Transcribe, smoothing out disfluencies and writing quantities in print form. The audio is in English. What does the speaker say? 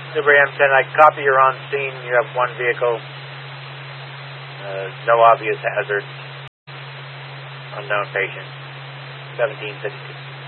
Super M10, I copy you're on scene. You have one vehicle. No obvious hazards. Unknown patient. 1752.